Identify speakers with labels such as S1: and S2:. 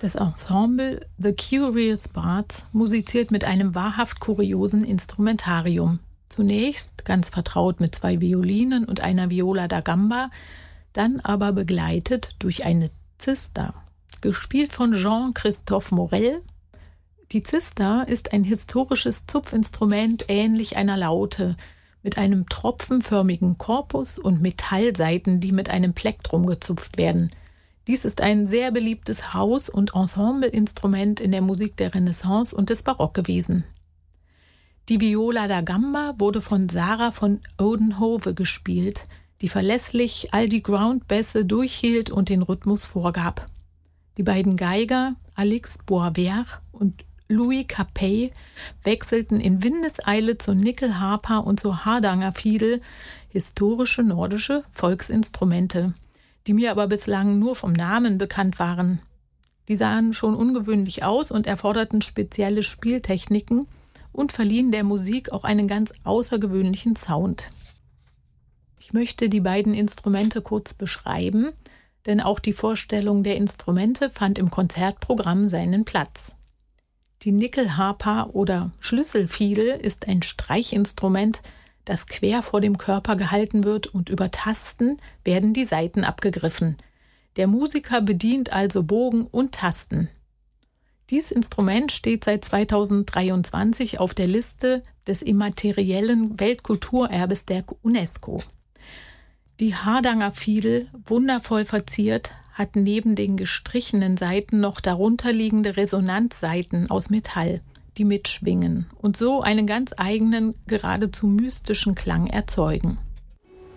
S1: Das Ensemble The Curious Bards musiziert mit einem wahrhaft kuriosen Instrumentarium. Zunächst ganz vertraut mit 2 Violinen und einer Viola da Gamba, dann aber begleitet durch eine Zither, gespielt von Jean-Christophe Morel. Die Zither ist ein historisches Zupfinstrument ähnlich einer Laute, mit einem tropfenförmigen Korpus und Metallsaiten, die mit einem Plektrum gezupft werden. Dies ist ein sehr beliebtes Haus- und Ensembleinstrument in der Musik der Renaissance und des Barock gewesen. Die Viola da Gamba wurde von Sarah von Oudenhove gespielt, die verlässlich all die Groundbässe durchhielt und den Rhythmus vorgab. Die beiden Geiger, Alix Boisvert und Louis Capet, wechselten in Windeseile zur Nyckelharpa und zur Hardangerfiedel, historische nordische Volksinstrumente, die mir aber bislang nur vom Namen bekannt waren. Die sahen schon ungewöhnlich aus und erforderten spezielle Spieltechniken und verliehen der Musik auch einen ganz außergewöhnlichen Sound. Ich möchte die beiden Instrumente kurz beschreiben, denn auch die Vorstellung der Instrumente fand im Konzertprogramm seinen Platz. Die Nyckelharpa oder Schlüsselfiedel ist ein Streichinstrument, das quer vor dem Körper gehalten wird und über Tasten werden die Saiten abgegriffen. Der Musiker bedient also Bogen und Tasten. Dieses Instrument steht seit 2023 auf der Liste des immateriellen Weltkulturerbes der UNESCO. Die Hardangerfiedel, wundervoll verziert, hat neben den gestrichenen Saiten noch darunterliegende Resonanzsaiten aus Metall, die mitschwingen und so einen ganz eigenen, geradezu mystischen Klang erzeugen.